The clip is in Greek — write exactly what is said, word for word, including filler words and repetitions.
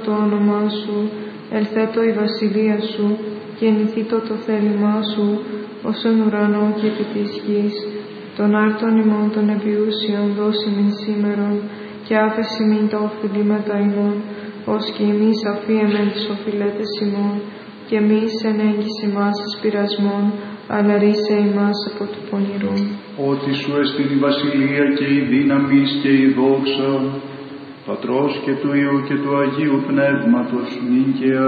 το όνομά σου, ελθέτω η βασιλεία σου, γεννηθήτω το θέλημά σου, ως εν ουρανό και επί της γης. Τον άρτον ημών των επιούσιων δώσει μην σήμερον, και άφεση μην τα οφειλήματα ημών, ως και εμείς αφίεμεν τις οφειλέτες ημών, και εμείς εν έγκυση μας εις πειρασμών, αλλά ρίσε ημάς από του πονηρού. Ότι σου εστιν η βασιλεία και η δύναμις και η δόξα, Πατρός και του Υιού και του Αγίου Πνεύματος, νυν και